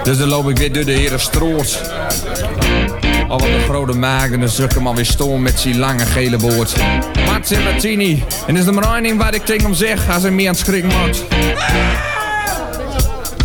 Dus dan loop ik weer door de Herenstraat. Al wat de grote maagden, dan zuk hem alweer stoom met zijn lange gele boord. Mats en Martini, en is er maar één ding wat ik tegen hem zeg als hij meer aan het schrikken wordt.